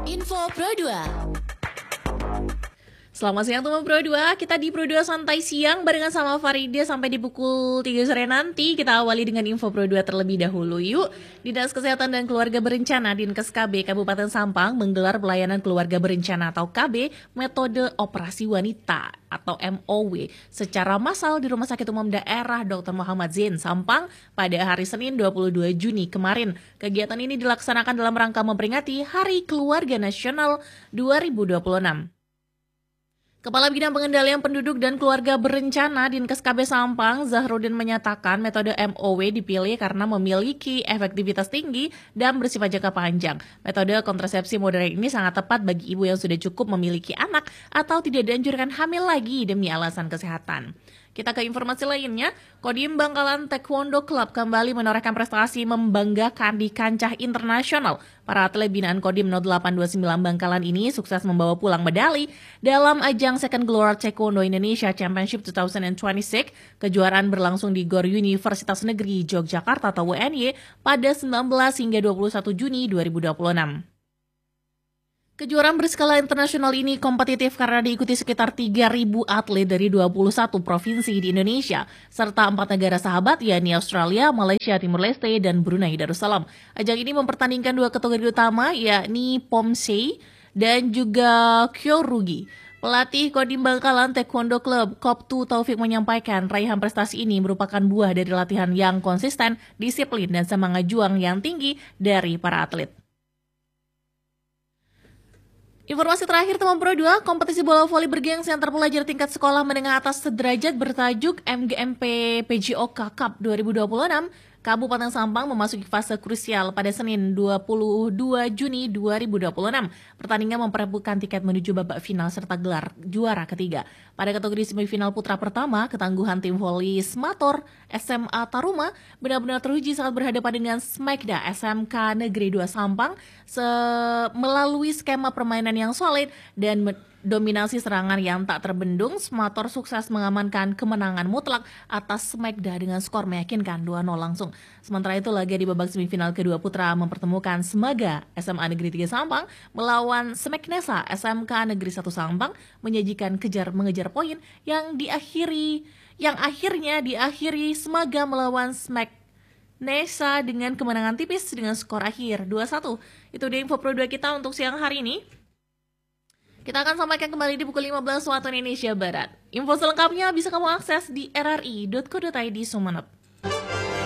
Info Pro 2. Selamat siang teman Pro 2, kita di Pro 2 Santai Siang barengan sama Farida sampai di pukul 3 sore nanti. Kita awali dengan Info Pro 2 terlebih dahulu yuk. Dinas Kesehatan dan Keluarga Berencana Dinkes KB Kabupaten Sampang menggelar pelayanan keluarga berencana atau KB metode operasi wanita atau MOW secara massal di Rumah Sakit Umum Daerah Dr. Muhammad Zain Sampang pada hari Senin 22 Juni kemarin. Kegiatan ini dilaksanakan dalam rangka memperingati Hari Keluarga Nasional 2026. Kepala Bidang Pengendalian Penduduk dan Keluarga Berencana Dinkes KB Sampang, Zahrudin menyatakan metode MOW dipilih karena memiliki efektivitas tinggi dan bersifat jangka panjang. Metode kontrasepsi modern ini sangat tepat bagi ibu yang sudah cukup memiliki anak atau tidak dianjurkan hamil lagi demi alasan kesehatan. Kita ke informasi lainnya, Kodim Bangkalan Taekwondo Club kembali menorehkan prestasi membanggakan di kancah internasional. Para atlet binaan Kodim 0829 Bangkalan ini sukses membawa pulang medali dalam ajang Second Glory Taekwondo Indonesia Championship 2026. Kejuaraan berlangsung di GOR Universitas Negeri Yogyakarta atau UNY pada 19 hingga 21 Juni 2026. Kejuaraan berskala internasional ini kompetitif karena diikuti sekitar 3.000 atlet dari 21 provinsi di Indonesia, serta 4 negara sahabat yakni Australia, Malaysia, Timur Leste, dan Brunei Darussalam. Ajang ini mempertandingkan 2 kategori utama yakni Pomsei dan juga Kyorugi. Pelatih Kodim Bangkalan Taekwondo Club, Koptu Taufik menyampaikan raihan prestasi ini merupakan buah dari latihan yang konsisten, disiplin, dan semangat juang yang tinggi dari para atlet. Informasi terakhir teman Pro 2, kompetisi bola voli bergengsi antar pelajar tingkat sekolah menengah atas sederajat bertajuk MGMP PJOK Cup 2026, Kabupaten Sampang memasuki fase krusial pada Senin 22 Juni 2026. Pertandingan memperebutkan tiket menuju babak final serta gelar juara ketiga. Pada kategori semifinal putra pertama, ketangguhan tim voli Smator SMA Taruma benar-benar teruji saat berhadapan dengan Smekda SMK Negeri 2 Sampang melalui skema permainan yang solid dan dominasi serangan yang tak terbendung. Smator sukses mengamankan kemenangan mutlak atas Smekda dengan skor meyakinkan 2-0 langsung. Sementara itu laga di babak semifinal kedua putra mempertemukan Semaga SMA Negeri 3 Sampang melawan Smeknesa SMK Negeri 1 Sampang menyajikan mengejar poin yang akhirnya diakhiri Semaga melawan Smeknesa dengan kemenangan tipis dengan skor akhir 2-1. Itu dia info Pro 2 kita untuk siang hari ini. Kita akan sampaikan kembali di pukul 15 waktu Indonesia Barat. Info selengkapnya bisa kamu akses di rri.co.id Sumeneb.